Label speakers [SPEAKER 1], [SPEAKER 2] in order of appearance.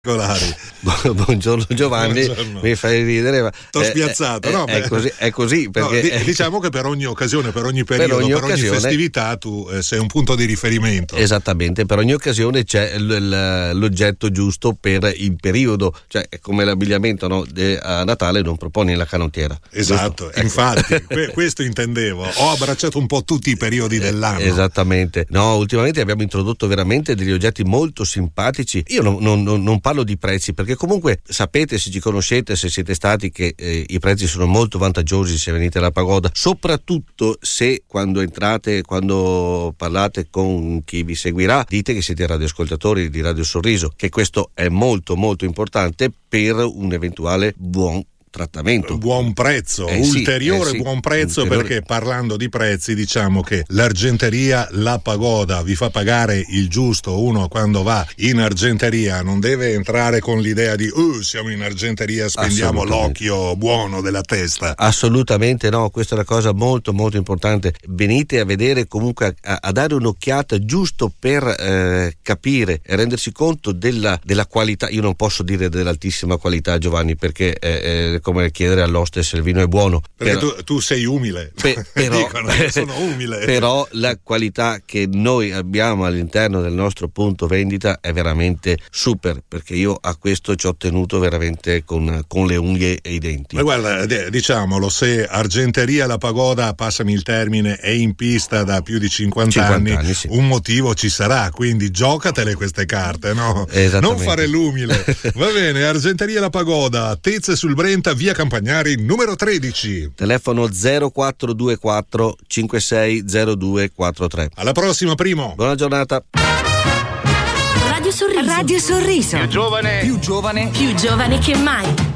[SPEAKER 1] Buongiorno Giovanni.
[SPEAKER 2] Buongiorno.
[SPEAKER 1] Mi fai ridere, ma
[SPEAKER 2] t'ho spiazzato, no?
[SPEAKER 1] È così perché
[SPEAKER 2] no, diciamo che per ogni occasione, per ogni periodo, per ogni festività tu sei un punto di riferimento.
[SPEAKER 1] Esattamente, per ogni occasione c'è l'oggetto giusto per il periodo, cioè è come l'abbigliamento, no? A Natale non proponi la canottiera.
[SPEAKER 2] Esatto,
[SPEAKER 1] giusto?
[SPEAKER 2] Infatti questo intendevo, ho abbracciato un po' tutti i periodi dell'anno.
[SPEAKER 1] Esattamente, no, ultimamente abbiamo introdotto veramente degli oggetti molto simpatici. Io non parlo di prezzi, perché comunque sapete, se ci conoscete, se siete stati, che i prezzi sono molto vantaggiosi se venite alla Pagoda, soprattutto se quando parlate con chi vi seguirà dite che siete radioascoltatori di Radio Sorriso, che questo è molto molto importante per un eventuale buon trattamento.
[SPEAKER 2] Buon prezzo, ulteriore buon prezzo, perché parlando di prezzi diciamo che l'Argenteria La Pagoda vi fa pagare il giusto. Uno quando va in argenteria non deve entrare con l'idea di siamo in argenteria, spendiamo l'occhio buono della testa.
[SPEAKER 1] Assolutamente no, questa è una cosa molto molto importante. Venite a vedere, comunque a dare un'occhiata giusto per capire e rendersi conto della qualità. Io non posso dire dell'altissima qualità, Giovanni, perché come chiedere all'oste se il vino è buono,
[SPEAKER 2] perché tu sei umile.
[SPEAKER 1] Però
[SPEAKER 2] dicono, sono umile.
[SPEAKER 1] Però la qualità che noi abbiamo all'interno del nostro punto vendita è veramente super, perché io a questo ci ho tenuto veramente con le unghie e i denti.
[SPEAKER 2] Ma guarda, diciamolo, se Argenteria La Pagoda, passami il termine, è in pista da più di 50 anni sì. Un motivo ci sarà, quindi giocatele queste carte, no? Non fare l'umile. Va bene, Argenteria La Pagoda, Tezze sul Brenta, via Campagnari numero 13,
[SPEAKER 1] telefono 0424 560243.
[SPEAKER 2] Alla prossima, Primo.
[SPEAKER 1] Buona giornata.
[SPEAKER 3] Radio Sorriso.
[SPEAKER 4] Radio Sorriso.
[SPEAKER 5] Più giovane.
[SPEAKER 3] Più giovane che mai.